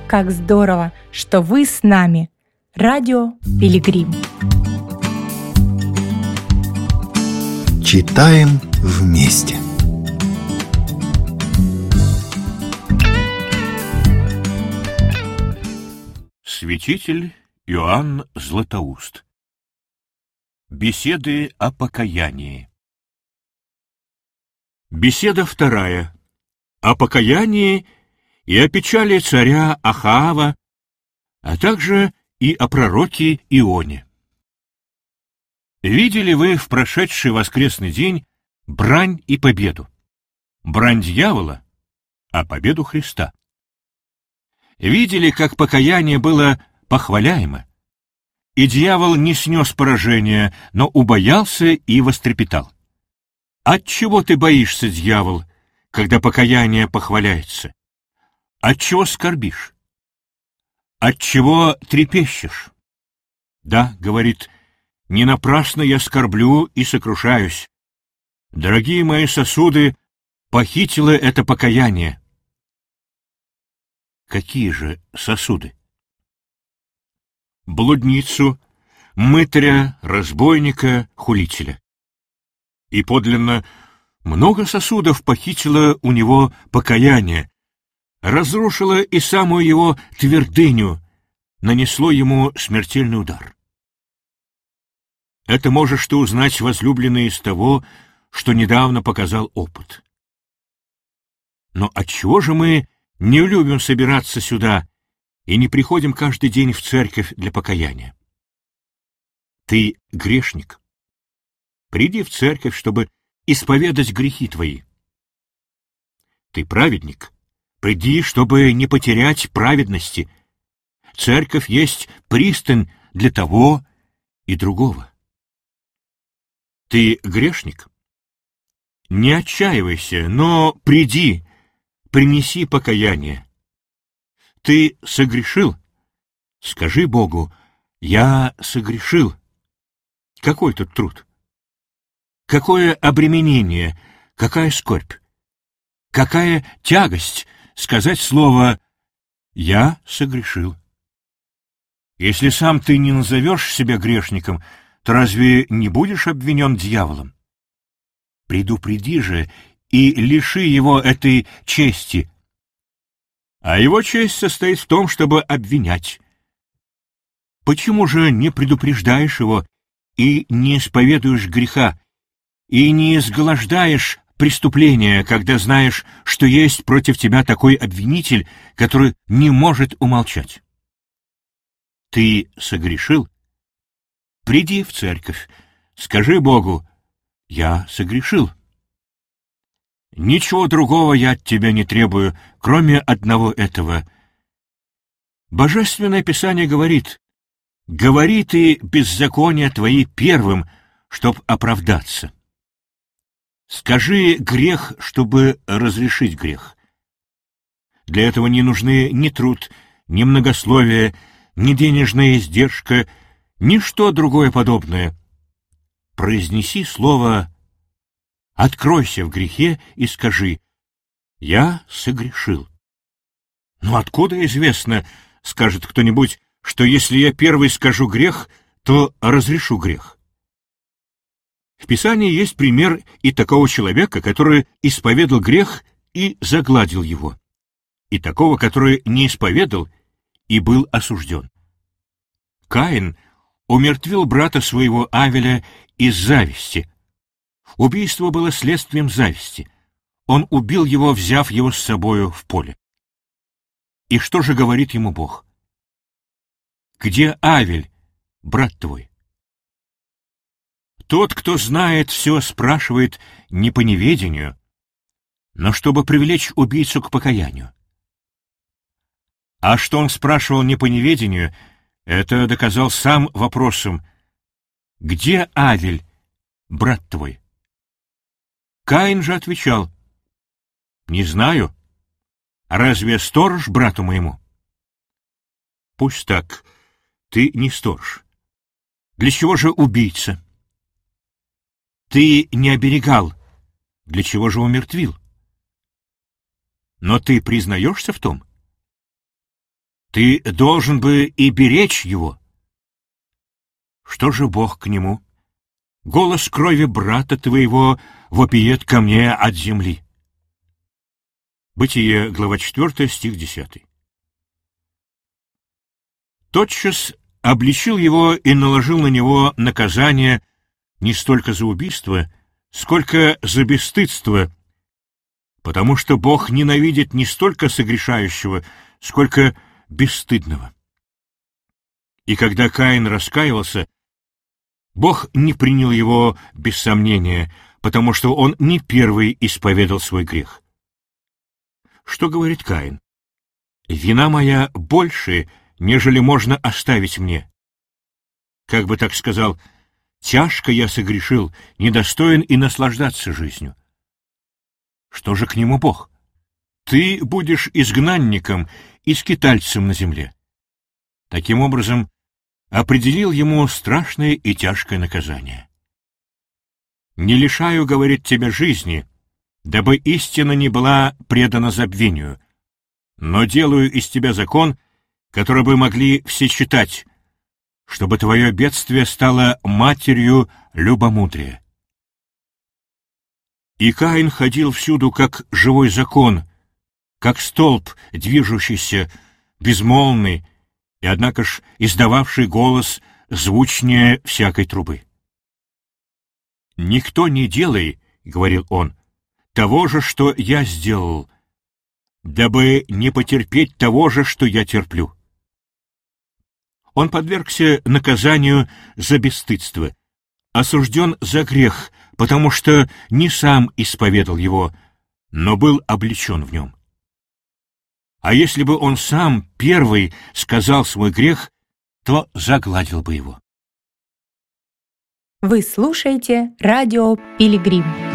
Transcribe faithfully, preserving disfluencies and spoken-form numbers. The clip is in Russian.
Как здорово, что вы с нами. Радио Пилигрим. Читаем вместе. Святитель Иоанн Златоуст. Беседы о покаянии. Беседа вторая. О покаянии и о печали царя Ахаава, а также и о пророке Ионе. Видели вы в прошедший воскресный день брань и победу? Брань дьявола, а победу Христа. Видели, как покаяние было похваляемо? И дьявол не снес поражения, но убоялся и вострепетал. Отчего ты боишься, дьявол, когда покаяние похваляется? Отчего скорбишь? Отчего трепещешь? Да, говорит, не напрасно я скорблю и сокрушаюсь. Дорогие мои сосуды, похитило это покаяние. Какие же сосуды? Блудницу, мытаря, разбойника, хулителя. И подлинно много сосудов похитило у него покаяние, разрушило и самую его твердыню, нанесло ему смертельный удар. Это можешь ты узнать, возлюбленный, из того, что недавно показал опыт. Но отчего же мы не любим собираться сюда и не приходим каждый день в церковь для покаяния? Ты грешник. Приди в церковь, чтобы исповедать грехи твои. Ты праведник. Приди, чтобы не потерять праведности. Церковь есть пристань для того и другого. Ты грешник. Не отчаивайся, но приди, принеси покаяние. Ты согрешил? Скажи Богу: я согрешил. Какой тут труд? Какое обременение, какая скорбь, какая тягость сказать слово «я согрешил». Если сам ты не назовешь себя грешником, то разве не будешь обвинен дьяволом? Предупреди же и лиши его этой чести. А его честь состоит в том, чтобы обвинять. Почему же не предупреждаешь его и не исповедуешь греха, и не изголождаешь преступления, когда знаешь, что есть против тебя такой обвинитель, который не может умолчать? Ты согрешил? Приди в церковь, скажи Богу: я согрешил. Ничего другого я от тебя не требую, кроме одного этого. Божественное Писание говорит: говори ты беззакония твои первым, чтоб оправдаться. Скажи грех, чтобы разрешить грех. Для этого не нужны ни труд, ни многословие, ни денежная издержка, ни что другое подобное. Произнеси слово, откройся в грехе и скажи: я согрешил. Но откуда известно, скажет кто-нибудь, что если я первый скажу грех, то разрешу грех? В Писании есть пример и такого человека, который исповедал грех и загладил его, и такого, который не исповедал и был осужден. Каин умертвил брата своего Авеля из зависти. Убийство было следствием зависти. Он убил его, взяв его с собою в поле. И что же говорит ему Бог? Где Авель, брат твой? Тот, кто знает все, спрашивает не по неведению, но чтобы привлечь убийцу к покаянию. А что он спрашивал не по неведению, это доказал сам вопросом: где Авель, брат твой? Каин же отвечал: не знаю. Разве сторож брату моему? Пусть так, ты не сторож. Для чего же убийца? Ты не оберегал, для чего же умертвил? Но ты признаешься в том? Ты должен бы и беречь его. Что же Бог к нему? Голос крови брата твоего вопиет ко мне от земли. Бытие, глава четвёртая, стих десятый. Тотчас обличил его и наложил на него наказание не столько за убийство, сколько за бесстыдство, потому что Бог ненавидит не столько согрешающего, сколько бесстыдного. И когда Каин раскаивался, Бог не принял его без сомнения, потому что он не первый исповедал свой грех. Что говорит Каин? «Вина моя больше, нежели можно оставить мне». Как бы так сказал, «Тяжко я согрешил, недостоин и наслаждаться жизнью». Что же к нему Бог? Ты будешь изгнанником и скитальцем на земле. Таким образом, определил ему страшное и тяжкое наказание. «Не лишаю, — говорит, — тебя жизни, дабы истина не была предана забвению, но делаю из тебя закон, который бы могли все читать, чтобы твое бедствие стало матерью любомудрия». И Каин ходил всюду, как живой закон, как столб, движущийся, безмолвный, и, однако ж, издававший голос звучнее всякой трубы. «Никто не делай, — говорил он, — того же, что я сделал, дабы не потерпеть того же, что я терплю». Он подвергся наказанию за бесстыдство, осужден за грех, потому что не сам исповедал его, но был облечен в нем. А если бы он сам первый сказал свой грех, то загладил бы его. Вы слушаете радио «Пилигрим».